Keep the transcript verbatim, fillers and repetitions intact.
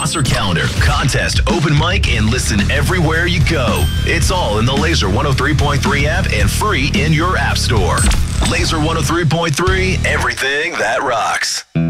concert calendar, contest, open mic, and listen everywhere you go. It's all in the Laser one oh three point three app and free in your app store. Laser one oh three point three, everything that rocks.